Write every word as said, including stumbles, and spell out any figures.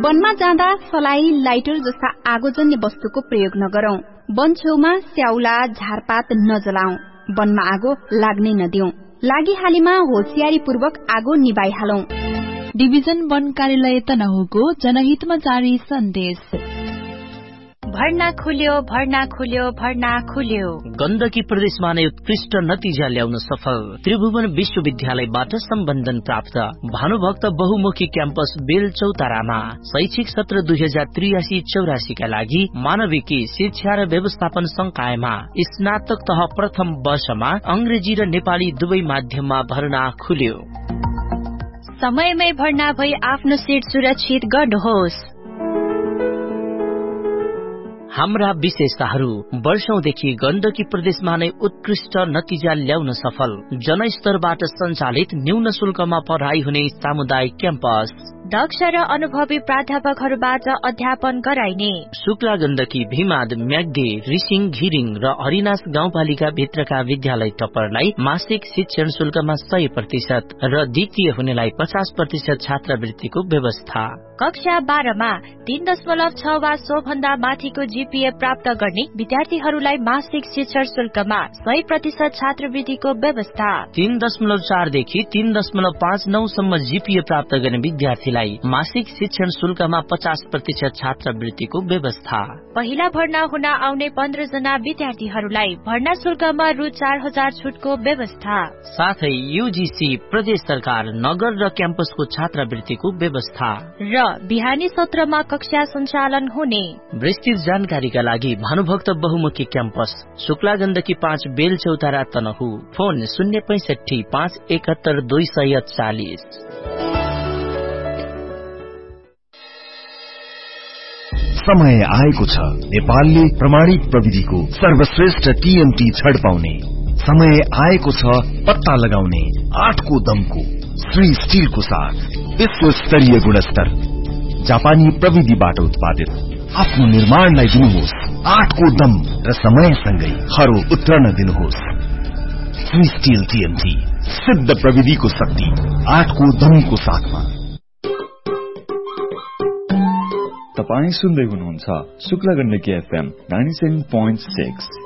वनमा जाँदा सलाई, लाइटर जस्ता आगोजन्य वस्तुको प्रयोग नगरौं। वन छेउमा स्याउला, झारपात नजलाऊ। वनमा आगो लाग्नै नदिऊ। लागिहालेमा होशियारीपूर्वक आगो निभाइहालौं। डिभिजन वन कार्यालय तनहुको जनहितमा जारी सन्देश। भर्ना खुल्यो, भर्ना खुल्यो, भर्ना खुल्यो। गण्डकी प्रदेशमा नै उत्कृष्ट नतिजा ल्याउन सफल त्रिभुवन विश्वविद्यालयबाट सम्बन्धन प्राप्त भानुभक्त बहुमुखी क्याम्पस बेल चौतारामा शैक्षिक सत्र दुई हजार त्रियासी चौरासीका लागि मानविकी शिक्षा र व्यवस्थापन संकायमा स्नातक तह प्रथम वर्षमा अंग्रेजी र नेपाली दुवै माध्यममा भर्ना खुल्यो। समयमै भर्ना भई आफ्नो सिट सुरक्षित गर्नुहोस्। हाम्रा विशेषताहरू वर्षौंदेखि गण्डकी प्रदेशमा नै उत्कृष्ट नतिजा ल्याउन सफल जनस्तरबाट सञ्चालित न्यून शुल्कमा पढाइ हुने सामुदायिक क्याम्पस, दक्ष र अनुभवी प्राध्यापकहरूबाट अध्यापन गराइने शुक्ला गण्डकी, भीमाद, म्याग्दी, रिसिङ, घिरिङ र हरिनास गाउँपालिका भित्रका विद्यालय टप्परलाई मासिक शिक्षण शुल्कमा सय प्रतिशत र द्वितीय हुनेलाई पचास प्रतिशत छात्रवृत्तिको व्यवस्था। कक्षा बाह्रमा तीन दशमलव छ वा सो भन्दा माथिको जीपीए प्राप्त गर्ने विद्यार्थीहरूलाई मासिक शिक्षण शुल्कमा सय प्रतिशत छात्रवृत्तिको व्यवस्था। तीन दशमलव चारदेखि तीन दशमलव पाँच नौ सम्म जीपीए प्राप्त गर्ने विद्यार्थीलाई मासिक शिक्षण शुल्कमा पचास प्रतिशत छात्रवृत्तिको व्यवस्था। पहिला भर्ना हुन आउने पन्ध्र जना विद्यार्थीहरूलाई भर्ना शुल्कमा रु चार हजार छुटको व्यवस्था। साथै यूजीसी, प्रदेश सरकार, नगर र क्याम्पसको छात्रवृत्तिको व्यवस्था र बिहानी सत्रमा कक्षा सञ्चालन हुने। विस्तृत जानकारीका लागि भानुभक्त बहुमुखी क्याम्पस शुक्ला गण्डकी पाँच बेल चौतारा तनहु, फोन शून्य पैंसठी पाँच एकहत्तर दुई सय चालिस। समय आएको छ नेपालले प्रमाणित प्रविधिको सर्वश्रेष्ठ टीएमटी छड पाउने। समय आएको छ पत्ता लगाउने आठको दमको श्री स्टिलको साथ विश्व स्तरीय गुणस्तर जापानी प्रविधिबाट उत्पादित आफ्नो निर्माणलाई दिनुहोस् आठको दम र समयसँगै खरो उत्रन दिनुहोस्। श्री स्टिल टीएमटी सिद्ध प्रविधिको शक्ति आठको दमको साथमा। तपाई सुन्दै हुनुहुन्छ Shukla Gandaki FM ninety seven point six.